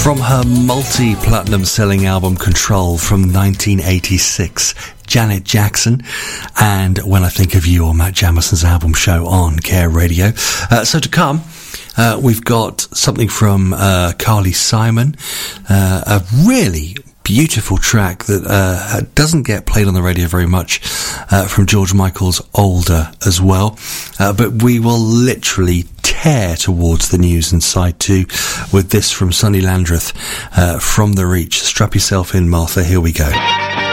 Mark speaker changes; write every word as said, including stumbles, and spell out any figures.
Speaker 1: From her multi-platinum selling album Control from nineteen eighty-six, Janet Jackson, and When I Think of You on Matt Jamison's album show on Care Radio. Uh, so to come, uh, we've got something from uh, Carly Simon, uh, a really beautiful track that uh, doesn't get played on the radio very much, uh, from George Michael's Older as well. Uh, but we will literally tear towards the news and side two with this from Sonny Landreth, uh, From the Reach. Strap yourself in, Martha. Here we go.